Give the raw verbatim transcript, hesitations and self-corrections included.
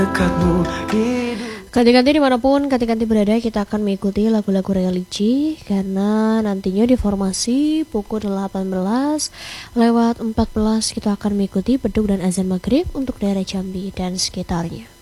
Ganti-ganti dimanapun ganti-ganti berada, kita akan mengikuti lagu-lagu religi karena nantinya di formasi pukul delapan belas lewat empat belas kita akan mengikuti beduk dan azan maghrib untuk daerah Jambi dan sekitarnya.